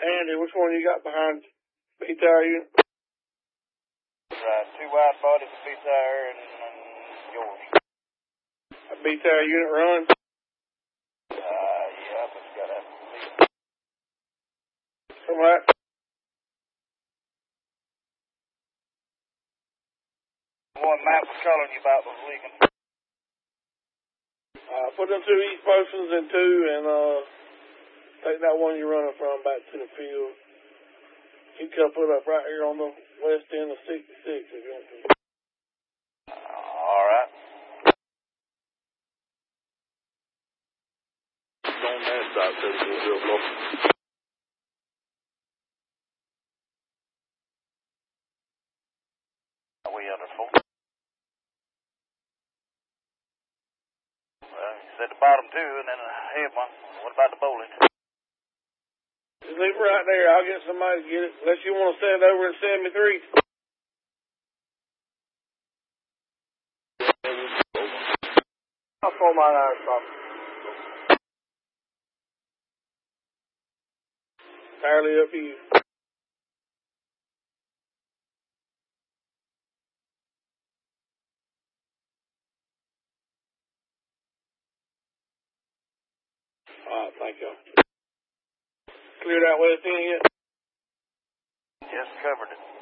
Andy, which one you got behind B-Tower unit? Right, 2 wide bodies, a B-Tower, and yours. A B-Tower unit runs? Yeah, but you gotta have to see it. Come on. One Matt was calling you about was leaking. Put them 2 east potions in 2 and take that one you're running from back to the field. You can put it up right here on the west end of 66 if you want to. All right. On that side, so it's real low. Are we under 4? Well, you said the bottom 2 and then a head one. What about the bowling? Just leave it right there. I'll get somebody to get it. Unless you want to send it over in 73. I'll pull my iron off. Entirely up to you. Alright, thank you. Cleared out west end yet? Just covered it.